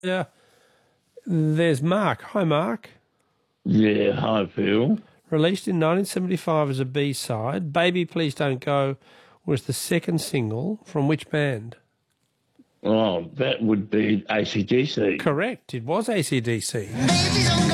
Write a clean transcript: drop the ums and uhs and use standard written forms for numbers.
Yeah. There's Mark. Hi, Mark. Yeah, hi, Phil. Released in 1975 as a B-side, Baby Please Don't Go was the second single from which band? Oh, that would be AC/DC. Correct. It was AC/DC.